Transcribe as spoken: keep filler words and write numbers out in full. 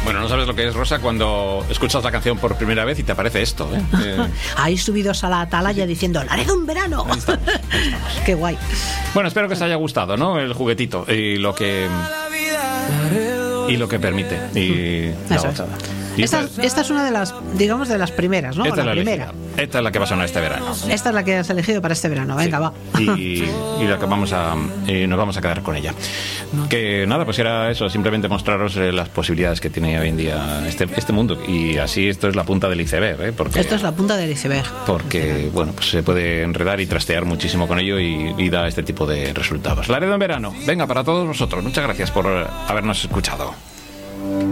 Bueno, no sabes lo que es, Rosa, cuando escuchas la canción por primera vez y te aparece esto, ¿eh? eh... Ahí subidos a la atalaya diciendo ¡Laredo en verano! Ahí estamos, ahí estamos. ¡Qué guay! Bueno, espero que os haya gustado, ¿no? El juguetito y lo que... y lo que permite. Y la Eso gozada. es. Esta, esta es una de las, digamos, de las primeras, ¿no? Esta la es la primera. elegida. Esta es la que va a sonar este verano. Esta es la que has elegido para este verano. Venga, Sí. va. Y, y la que vamos a, y nos vamos a quedar con ella. Que nada, pues era eso, simplemente mostraros eh, las posibilidades que tiene hoy en día este, este mundo. Y así esto es la punta del iceberg, ¿eh? Porque, Esto es la punta del iceberg. porque, bueno, pues se puede enredar y trastear muchísimo con ello y, y da este tipo de resultados. Laredo en verano. Venga, para todos vosotros. Muchas gracias por habernos escuchado.